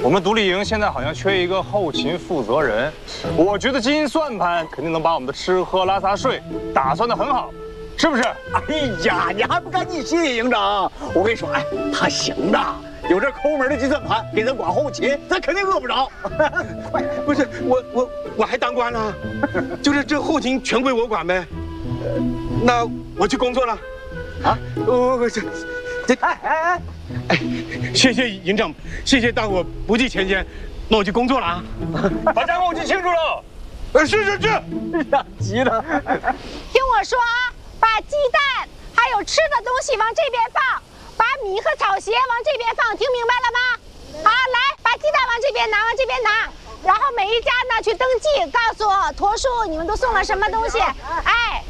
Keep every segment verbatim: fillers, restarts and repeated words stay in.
我们独立营现在好像缺一个后勤负责人，我觉得金算盘肯定能把我们的吃喝拉撒睡打算得很好，是不是？ 哎呀，你还不赶紧谢谢营长？我跟你说，哎，他行的，有这抠门的金算盘给咱管后勤，咱肯定饿不着。 快，不是我我我还当官呢，就是这后勤全归我管呗。那我去工作了。啊，我我这这哎哎哎哎，谢谢营长，谢谢大伙不计前嫌，那我去工作了啊。 把战功记清楚了。 呃，是是是。 呀，急了。 听我说啊，把鸡蛋还有吃的东西往这边放，把米和草鞋往这边放，听明白了吗？好，来，把鸡蛋往这边拿，往这边拿，然后每一家呢去登记，告诉我驼叔你们都送了什么东西。哎。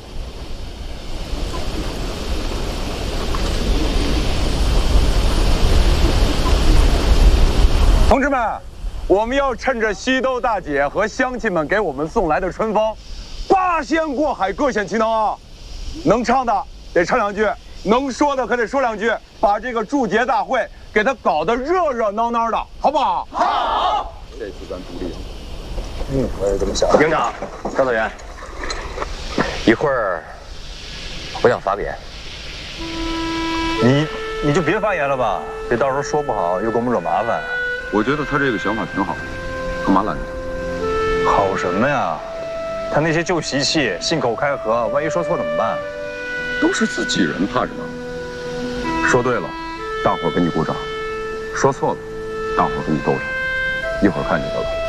同志们，我们要趁着西兜大姐和乡亲们给我们送来的春风，八仙过海，各显其能啊！能唱的得唱两句，能说的可得说两句，把这个祝捷大会给它搞得热热闹闹的，好不好？好。这次咱独立，嗯，我也这么想。 营长，高导员，一会儿我想发言，你你就别发言了吧，别到时候说不好又给我们惹麻烦。 我觉得他这个想法挺好，干嘛拦着他？ 好什么呀？他那些旧习气，信口开河，万一说错怎么办？ 都是自己人，怕什么？说对了，大伙儿给你鼓掌；说错了，大伙儿给你兜着。一会儿看见他了。